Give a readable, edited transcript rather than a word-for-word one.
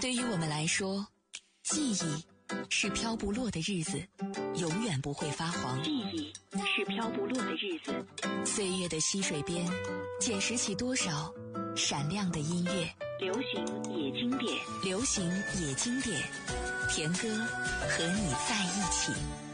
对于我们来说，记忆是飘不落的日子，永远不会发黄。 记忆是飘不落的日子， 岁月的溪水边，捡拾起多少闪亮的音乐。 流行也经典， 流行也经典，田歌和你在一起。